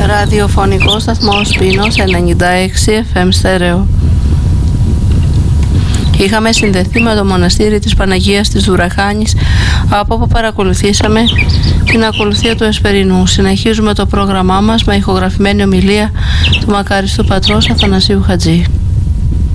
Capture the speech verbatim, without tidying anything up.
Ραδιοφωνικό σταθμό Πίνος ενενήντα έξι εφ εμ στέρεο. Είχαμε συνδεθεί με το μοναστήρι της Παναγίας της Δουραχάνης, από όπου παρακολουθήσαμε την ακολουθία του Εσπερινού. Συνεχίζουμε το πρόγραμμά μας με ηχογραφημένη ομιλία του μακαριστού πατρός Αθανασίου Χατζή.